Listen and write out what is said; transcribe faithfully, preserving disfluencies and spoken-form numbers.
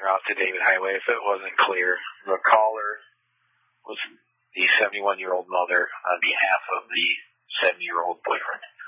route to David Highway if it wasn't clear. The caller was the seventy-one-year-old mother on behalf of the seventy-year-old boyfriend.